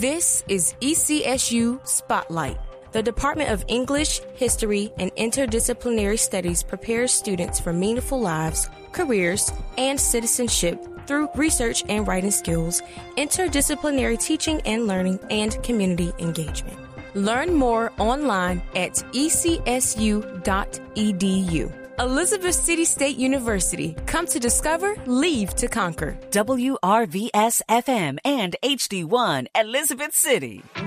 This is ECSU Spotlight. The Department of English, History, and Interdisciplinary Studies prepares students for meaningful lives, careers, and citizenship through research and writing skills, interdisciplinary teaching and learning, and community engagement. Learn more online at ecsu.edu. Elizabeth City State University. Come to discover, leave to conquer. WRVS FM and HD1 Elizabeth City.